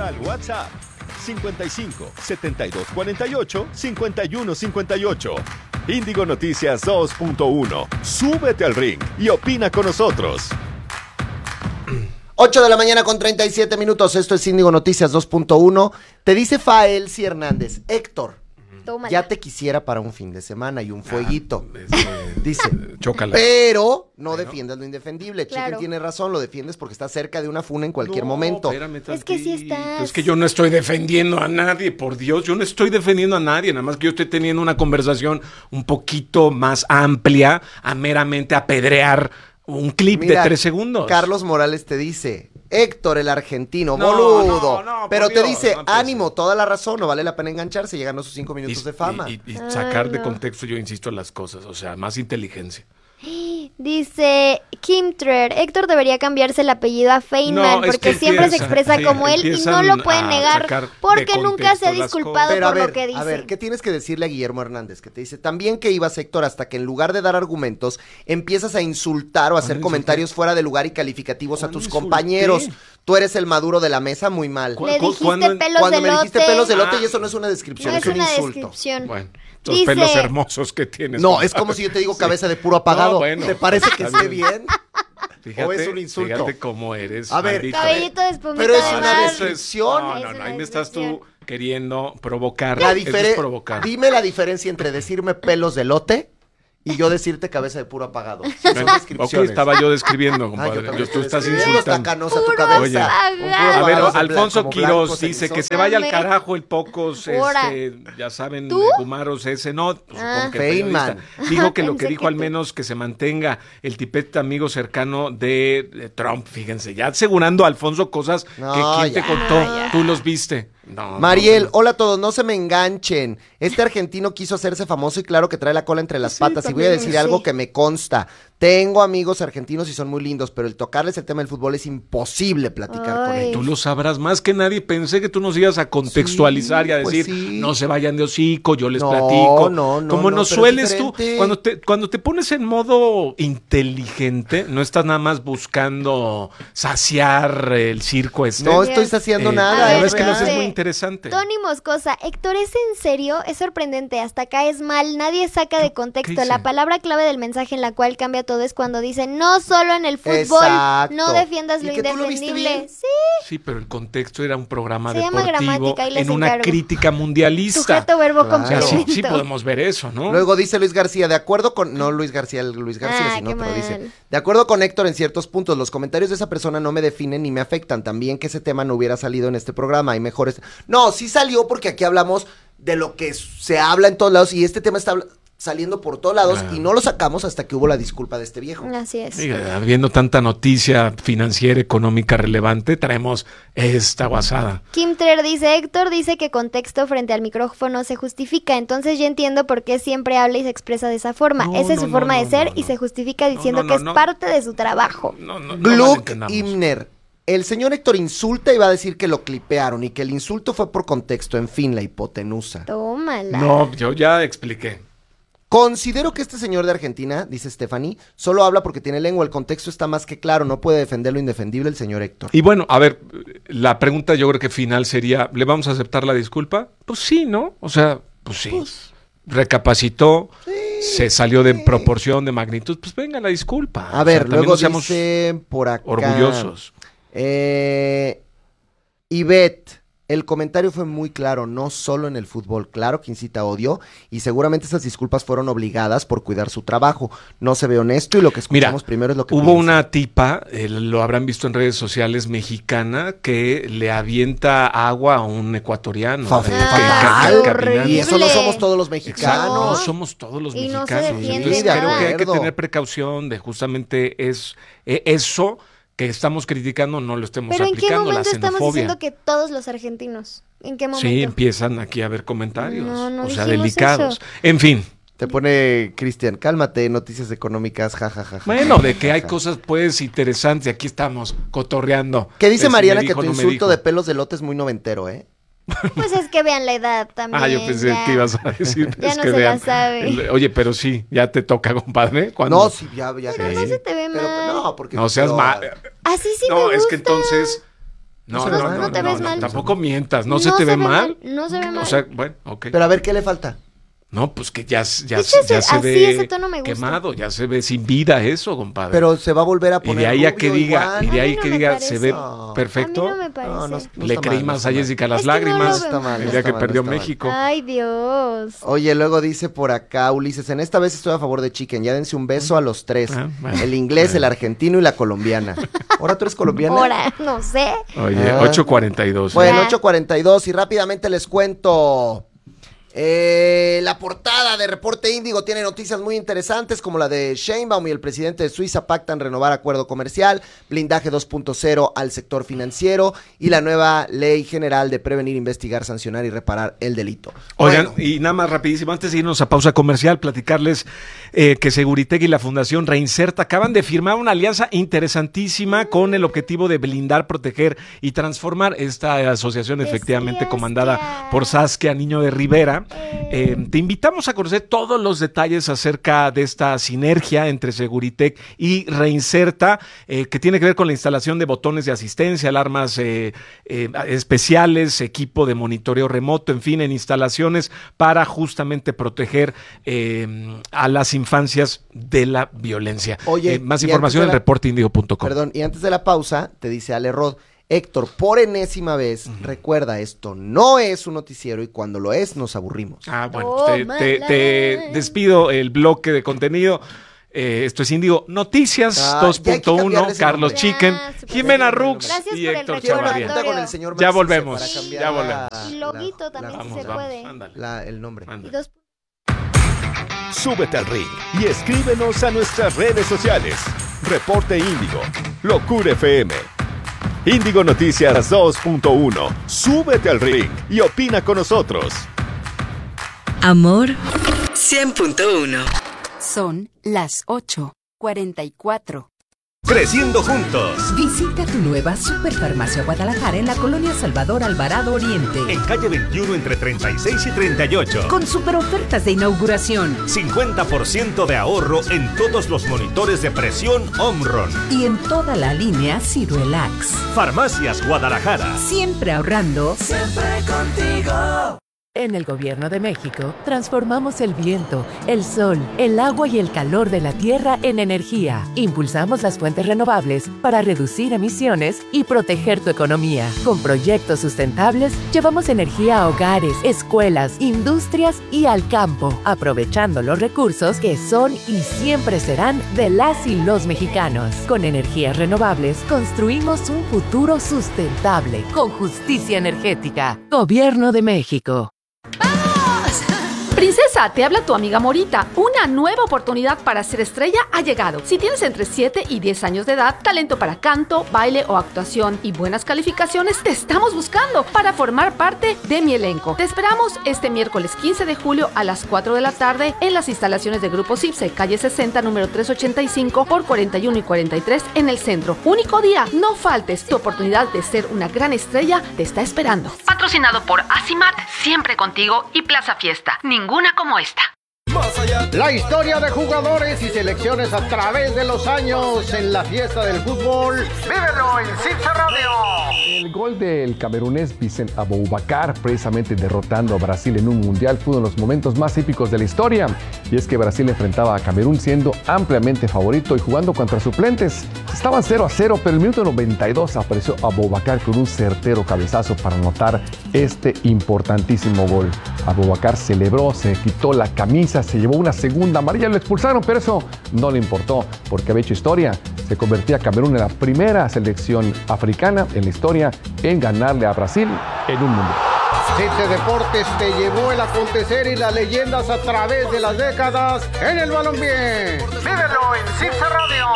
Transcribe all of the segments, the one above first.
al WhatsApp 55 72 48 51 58. Índigo Noticias 2.1. Súbete al ring y opina con nosotros. 8 de la mañana con 37 minutos. Esto es Índigo Noticias 2.1. Te dice Faelsi Hernández. Héctor, Tómala. ya te quisiera para un fin de semana y un fueguito. Dice, chócala. pero no defiendas lo indefendible. Claro. Chicken tiene razón, lo defiendes porque está cerca de una funa en cualquier momento. Espérame Es que sí tantito. estás. Es que yo no estoy defendiendo a nadie, por Dios. Yo no estoy defendiendo a nadie. Nada más que yo estoy teniendo una conversación un poquito más amplia a meramente apedrear un clip Mira, de 3 segundos. Carlos Morales te dice, Héctor el argentino, No, boludo. no, por pero te Dios, dice, no puede ánimo, ser. toda la razón, no vale la pena engancharse, llegando a sus 5 minutos de fama. Y sacar Ay, de no. contexto, yo insisto, las cosas. O sea, más inteligencia. Dice Kim Trer, Héctor debería cambiarse el apellido a Feynman No, es porque que siempre se empieza- expresa sí, como él y no empiezan lo puede a negar sacar de porque nunca se ha contexto las disculpado Pero por lo que dice. a ver, ¿qué tienes que decirle a Guillermo Hernández? Que te dice, también que ibas, Héctor, hasta que en lugar de dar argumentos, empiezas a insultar o a hacer insulté? comentarios fuera de lugar y calificativos a ¿Cuándo tus insulté? compañeros. Tú eres el maduro de la mesa, muy mal. ¿Cu- Le cu- dijiste cuándo- pelos Cuando de me dijiste lote. pelos de lote, Ah. y eso no es una descripción, No es es un una insulto. descripción. Bueno, los Dice- pelos hermosos que tienes. No, es como si yo te digo cabeza de puro apagado. No, bueno. ¿Te parece que Está esté bien? Fíjate, ¿O es un insulto? Fíjate cómo eres. A ver, maldito. Cabellito de espumita Pero es de una mar. descripción. No, Es no, no, una ahí me estás tú descripción. queriendo provocar. La Eso es diferencia. provocar. Dime la diferencia entre decirme pelos de lote y yo decirte cabeza de puro apagado. Sí, son Bueno, ok, descripciones. estaba yo describiendo, Ah, compadre. también Tú estás estoy insultando. Está canosa tu Puro cabeza. Oye. Un puro apagado. A ver, apagado, Alfonso como Quirós blanco, dice cenizo. que se vaya al Dame. carajo el Pocos, Ahora. ya saben, ¿Tú? Gumaros ese, no, pues, Ah. supongo que Feynman. periodista. Dijo que lo que Pensé dijo que al tú. menos que se mantenga el tipete amigo cercano de Trump, fíjense, ya asegurando a Alfonso cosas No, que quién te ya, contó, ya. tú los viste. No, Mariel, no, hola a todos, no se me enganchen. Este argentino quiso hacerse famoso y claro que trae la cola entre las patas. Y voy a también, decir sí. algo que me consta. Tengo amigos argentinos y son muy lindos, pero el tocarles el tema del fútbol es imposible platicar con Ay. ellos. Tú lo sabrás más que nadie. Pensé que tú nos ibas a contextualizar Sí, y a pues decir, sí. no se vayan de hocico, yo les No, platico. no, Como no, nos pero sueles es tú, diferente. cuando te pones en modo inteligente, no estás nada más buscando saciar el circo este. No estoy saciando nada. A La ver, verdad es que lo dice, haces muy interesante. Tony Moscosa, Héctor, ¿es en serio? Es sorprendente, hasta caes mal, nadie saca de contexto. hice? La palabra clave del mensaje en la cual cambia todo es cuando dice, no solo en el fútbol, Exacto. no defiendas ¿Y lo que tú lo viste indefendible. bien? Sí, Sí, pero el contexto era un programa Se llama deportivo gramática, ahí les en una encargo. crítica mundialista. sujeto, verbo, Claro. O sea, complemento. sí podemos ver eso, ¿no? Luego dice Luis García, de acuerdo con... No Luis García, Ah, sino qué otro, mal. dice. De acuerdo con Héctor en ciertos puntos, los comentarios de esa persona no me definen ni me afectan. También que ese tema no hubiera salido en este programa. Hay mejores... No, sí salió porque aquí hablamos de lo que se habla en todos lados y este tema está saliendo por todos lados Claro. y no lo sacamos hasta que hubo la disculpa de este viejo. Así es. Mira, habiendo tanta noticia financiera, económica relevante, traemos esta guasada. Kim Trer dice, Héctor dice que contexto frente al micrófono se justifica, entonces yo entiendo por qué siempre habla y se expresa de esa forma. No, Esa es no, su forma no, de ser no, y no. se justifica diciendo no, que es no. parte de su trabajo. No Gluck malentendamos. Imner. El señor Héctor insulta y va a decir que lo clipearon y que el insulto fue por contexto. En fin, la hipotenusa. Tómala. No, yo ya expliqué. Considero que este señor de Argentina, dice Stephanie, solo habla porque tiene lengua. El contexto está más que claro. No puede defender lo indefendible el señor Héctor. Y bueno, a ver, la pregunta yo creo que final sería, ¿le vamos a aceptar la disculpa? Pues sí, ¿no? O sea, pues sí. Recapacitó, se salió de proporción, de magnitud, pues venga la disculpa. A O ver, sea, también luego no seamos dice por acá. orgullosos. Ivette, el comentario fue muy claro, no solo en el fútbol, claro que incita a odio y seguramente esas disculpas fueron obligadas por cuidar su trabajo. No se ve honesto y lo que Mira, escuchamos primero es lo que hubo piensa. una tipa, lo habrán visto en redes sociales, mexicana, que le avienta agua a un ecuatoriano. Fatal. horrible. Y eso no somos todos los Exacto, mexicanos. no somos todos los Y no se mexicanos. defiende Entonces nada. creo que hay que Acuerdo. tener precaución de justamente eso que estamos criticando, no lo estemos Pero ¿en qué aplicando, la momento estamos xenofobia. diciendo que todos los argentinos? ¿En qué momento? Sí, empiezan aquí a haber comentarios, No o sea, dijimos delicados. eso. En fin, Te pone Cristian, cálmate, noticias económicas, jajaja. bueno, de que hay cosas pues interesantes, y aquí estamos cotorreando. ¿Qué dice Si Mariana me que dijo, tu no me insulto dijo. de pelos de lote es muy noventero, eh? Pues es que vean la edad también. Ah, yo pensé ya. que ibas a decir. Ya es no que se la vean. sabe. Oye, pero sí, ya te toca, compadre. ¿Cuándo? No, sí, ya. Pero sí. no se te ve Pero, mal. no, porque... No seas pero- mal. Así sí No, me gusta. es que entonces No, No te ves mal. tampoco mientas, no se te ve mal. No se ve mal. O sea, bueno, ok. Pero a ver, ¿qué le falta? No, pues que ya se así, ve ese tono me gusta. quemado, ya se ve sin vida eso, compadre. Pero se va a volver a y poner de ahí a rubio que diga, igual. y de A ahí mí no que me diga, parece. se ve No. perfecto. A mí no me parece. Le está creí mal, no más está a mal. Jessica las Es que no lo lágrimas. veo Está mal, el no día está que mal, perdió no está mal. México. Ay, Dios. Oye, luego dice por acá Ulises, en esta vez estoy a favor de Chicken, ya dense un beso a los tres. Bueno. El inglés, el argentino y la colombiana. ¿Ahora tú eres colombiana? Ahora, no sé. Oye, Ah. 8:42. Bueno, Ya. 8:42 y rápidamente les cuento. La portada de Reporte Índigo tiene noticias muy interesantes como la de Sheinbaum y el presidente de Suiza pactan renovar acuerdo comercial, blindaje 2.0 al sector financiero y la nueva ley general de prevenir, investigar, sancionar y reparar el delito. Oigan, Bueno, y nada más rapidísimo, antes de irnos a pausa comercial, platicarles que Seguritech y la Fundación Reinserta acaban de firmar una alianza interesantísima con el objetivo de blindar, proteger y transformar esta asociación efectivamente comandada por Saskia Niño de Rivera. Te invitamos a conocer todos los detalles acerca de esta sinergia entre Seguritech y Reinserta, que tiene que ver con la instalación de botones de asistencia, alarmas especiales, equipo de monitoreo remoto, en fin, en instalaciones para justamente proteger a las infancias de la violencia. Oye, Más y información en antes de reporteindigo.com. perdón, y antes de la pausa, te dice Ale Rod, Héctor, por enésima vez, recuerda, esto no es un noticiero y cuando lo es, nos aburrimos. Ah, bueno, Oh, te despido el bloque de contenido. Esto es Índigo Noticias Ah, ya hay que 2.1, cambiarle ese Carlos nombre. Chicken, Ya, súper Jimena bien. Rux Gracias y por el Héctor Quiero una Chavarría. junta con el señor Ya Macice volvemos, para cambiar ya volvemos. Y loguito también Vamos, se vamos, puede. ándale. el nombre. Y Ándale. dos. Súbete al ring y escríbenos a nuestras redes sociales. Reporte Índigo, Locura FM. Índigo Noticias 2.1. Súbete al ring y opina con nosotros. Amor 100.1. Son las 8:44. Creciendo juntos. Visita tu nueva Superfarmacia Guadalajara en la colonia Salvador Alvarado Oriente. En calle 21 entre 36 y 38. Con super ofertas de inauguración. 50% de ahorro en todos los monitores de presión Omron. Y en toda la línea Ciruelax. Farmacias Guadalajara. Siempre ahorrando. En el Gobierno de México, transformamos el viento, el sol, el agua y el calor de la tierra en energía. Impulsamos las fuentes renovables para reducir emisiones y proteger tu economía. Con proyectos sustentables, llevamos energía a hogares, escuelas, industrias y al campo, aprovechando los recursos que son y siempre serán de las y los mexicanos. Con energías renovables, construimos un futuro sustentable, con justicia energética. Gobierno de México. Princesa, te habla tu amiga Morita. Una nueva oportunidad para ser estrella ha llegado. Si tienes entre 7 y 10 años de edad, talento para canto, baile o actuación y buenas calificaciones, te estamos buscando para formar parte de mi elenco. Te esperamos este miércoles 15 de julio a las 4 de la tarde en las instalaciones de Grupo CIPSE, calle 60, número 385 por 41 y 43 en el centro. Único día, no faltes. Tu oportunidad de ser una gran estrella te está esperando. Patrocinado por Asimat, siempre contigo, y Plaza Fiesta. Ninguna como esta. La historia de jugadores y selecciones a través de los años en la fiesta del fútbol. ¡Vívelo en CIPSE Radio! El gol del camerunés Vicent Aboubakar, precisamente derrotando a Brasil en un mundial, fue uno de los momentos más épicos de la historia. Y es que Brasil enfrentaba a Camerún siendo ampliamente favorito y jugando contra suplentes. Estaban 0-0, pero en el minuto 92 apareció Aboubakar con un certero cabezazo para anotar este importantísimo gol. Aboubakar celebró, se quitó la camisa, se llevó una segunda amarilla, lo expulsaron, pero eso no le importó, porque había hecho historia. Se convertía Camerún en la primera selección africana en la historia en ganarle a Brasil en un mundial. CIPSE Deportes te llevó el acontecer y las leyendas a través de las décadas en el balompié. ¡Vívelo en CIPSE Radio!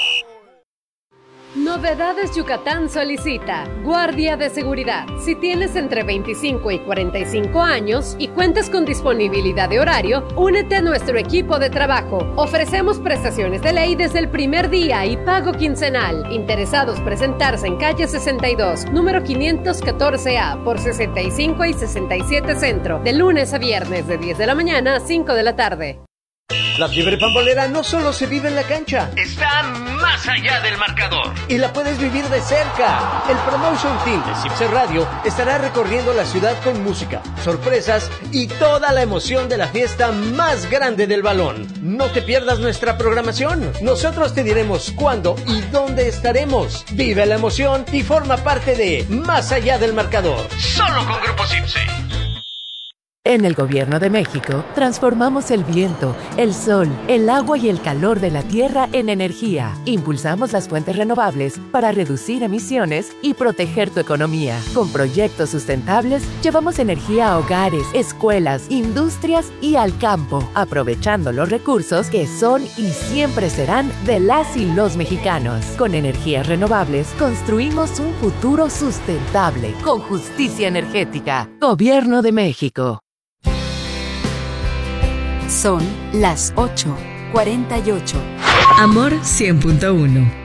Novedades Yucatán solicita guardia de seguridad. Si tienes entre 25 y 45 años y cuentas con disponibilidad de horario, únete a nuestro equipo de trabajo. Ofrecemos prestaciones de ley desde el primer día y pago quincenal. Interesados presentarse en calle 62, número 514A por 65 y 67 Centro, de lunes a viernes de 10 de la mañana a 5 de la tarde. La fiebre pambolera no solo se vive en la cancha, está más allá del marcador. Y la puedes vivir de cerca. El Promotion Team de Cipse Radio estará recorriendo la ciudad con música, sorpresas y toda la emoción de la fiesta más grande del balón. No te pierdas nuestra programación. Nosotros te diremos cuándo y dónde estaremos. Vive la emoción y forma parte de Más allá del marcador. Solo con Grupo Cipse. En el Gobierno de México, transformamos el viento, el sol, el agua y el calor de la tierra en energía. Impulsamos las fuentes renovables para reducir emisiones y proteger tu economía. Con proyectos sustentables, llevamos energía a hogares, escuelas, industrias y al campo, aprovechando los recursos que son y siempre serán de las y los mexicanos. Con energías renovables, construimos un futuro sustentable, con justicia energética. Gobierno de México. Son las 8:48. Amor 100.1.